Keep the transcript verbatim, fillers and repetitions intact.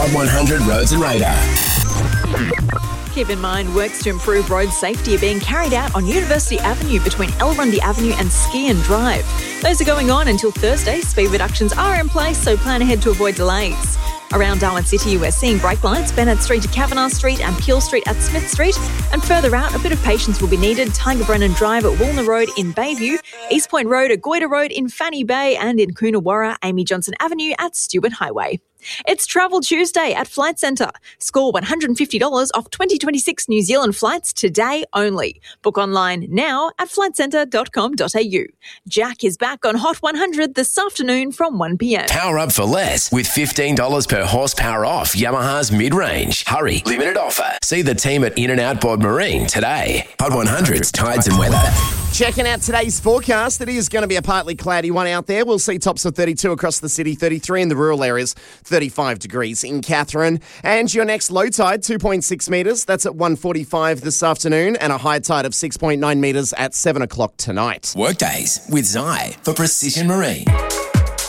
Hot one hundred Roads and Radar. Keep in mind, works to improve road safety are being carried out on University Avenue between Elrundy Avenue and Ski and Drive. Those are going on until Thursday. Speed reductions are in place, so plan ahead to avoid delays. Around Darwin City, we're seeing brake lights, Bennett Street to Kavanagh Street and Peel Street at Smith Street. And further out, a bit of patience will be needed. Tiger Brennan Drive at Woolner Road in Bayview, East Point Road at Goyder Road in Fanny Bay, and in Coonawarra, Amy Johnson Avenue at Stewart Highway. It's Travel Tuesday at Flight Centre. Score one hundred fifty dollars off twenty twenty-six New Zealand flights today only. Book online now at flight centre dot com dot a u. Jack is back on Hot one hundred this afternoon from one p m. Power up for less with fifteen dollars per horsepower off Yamaha's mid-range. Hurry, limited offer. See the team at In and Out Bod Marine today. Hot one hundred's tides and weather. Checking out today's forecast, it is going to be a partly cloudy one out there. We'll see tops of thirty-two across the city, thirty-three in the rural areas, thirty-five degrees in Katherine. And your next low tide, two point six metres. That's at one forty-five this afternoon, and a high tide of six point nine metres at seven o'clock tonight. Workdays with Zai for Precision Marine.